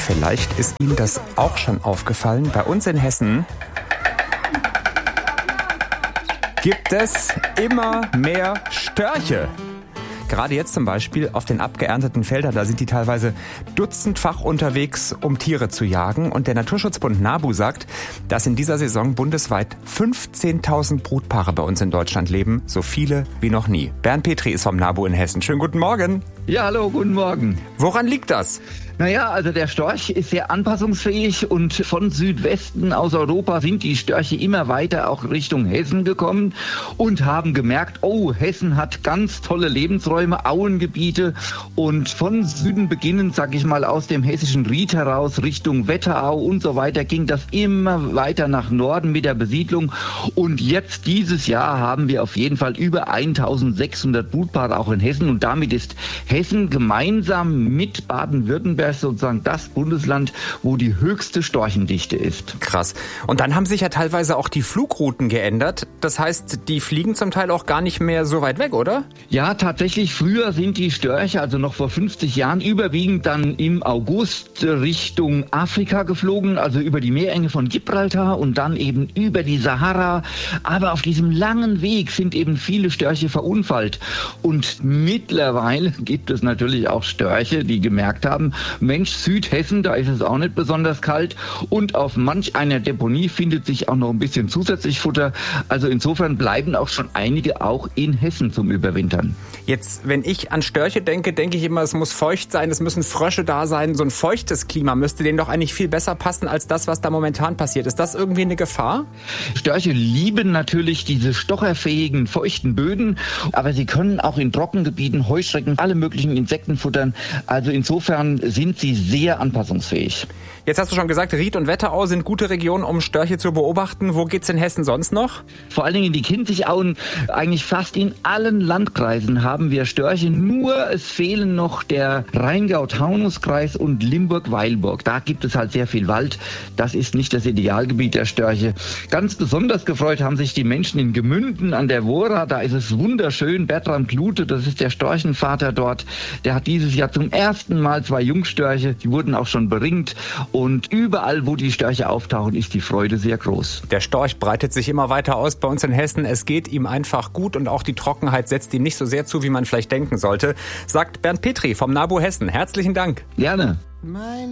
Vielleicht ist Ihnen das auch schon aufgefallen. Bei uns in Hessen gibt es immer mehr Störche. Gerade jetzt zum Beispiel auf den abgeernteten Feldern, da sind die teilweise dutzendfach unterwegs, um Tiere zu jagen. Und der Naturschutzbund NABU sagt, dass in dieser Saison bundesweit 15.000 Brutpaare bei uns in Deutschland leben. So viele wie noch nie. Bernd Petri ist vom NABU in Hessen. Schönen guten Morgen. Ja, hallo, guten Morgen. Woran liegt das? Naja, also der Storch ist sehr anpassungsfähig und von Südwesten aus Europa sind die Störche immer weiter auch Richtung Hessen gekommen und haben gemerkt, oh, Hessen hat ganz tolle Lebensräume, Auengebiete und von Süden beginnend, sag ich mal, aus dem hessischen Ried heraus Richtung Wetterau und so weiter ging das immer weiter nach Norden mit der Besiedlung und jetzt dieses Jahr haben wir auf jeden Fall über 1.600 Brutpaare auch in Hessen und damit ist Hessen gemeinsam mit Baden-Württemberg sozusagen das Bundesland, wo die höchste Storchendichte ist. Krass. Und dann haben sich ja teilweise auch die Flugrouten geändert. Das heißt, die fliegen zum Teil auch gar nicht mehr so weit weg, oder? Ja, tatsächlich. Früher sind die Störche, also noch vor 50 Jahren, überwiegend dann im August Richtung Afrika geflogen, also über die Meerenge von Gibraltar und dann eben über die Sahara. Aber auf diesem langen Weg sind eben viele Störche verunfallt. Und mittlerweile gibt es natürlich auch Störche, die gemerkt haben, Mensch, Südhessen, da ist es auch nicht besonders kalt und auf manch einer Deponie findet sich auch noch ein bisschen zusätzlich Futter. Also insofern bleiben auch schon einige auch in Hessen zum Überwintern. Jetzt, wenn ich an Störche denke, denke ich immer, es muss feucht sein, es müssen Frösche da sein. So ein feuchtes Klima müsste denen doch eigentlich viel besser passen als das, was da momentan passiert. Ist das irgendwie eine Gefahr? Störche lieben natürlich diese stocherfähigen, feuchten Böden, aber sie können auch in Trockengebieten Heuschrecken, alle möglichen Insekten futtern. Also insofern sind sie sehr anpassungsfähig. Jetzt hast du schon gesagt, Ried und Wetterau sind gute Regionen, um Störche zu beobachten. Wo geht's in Hessen sonst noch? Vor allen Dingen die Kinzigauen. Eigentlich fast in allen Landkreisen haben wir Störche. Nur es fehlen noch der Rheingau-Taunus-Kreis und Limburg-Weilburg. Da gibt es halt sehr viel Wald. Das ist nicht das Idealgebiet der Störche. Ganz besonders gefreut haben sich die Menschen in Gemünden an der Wora. Da ist es wunderschön. Bertram Klute, das ist der Storchenvater dort. Der hat dieses Jahr zum ersten Mal 2 Jungstörche. Die wurden auch schon beringt. Und überall, wo die Störche auftauchen, ist die Freude sehr groß. Der Storch breitet sich immer weiter aus bei uns in Hessen. Es geht ihm einfach gut und auch die Trockenheit setzt ihm nicht so sehr zu, wie man vielleicht denken sollte, sagt Bernd Petri vom NABU Hessen. Herzlichen Dank. Gerne.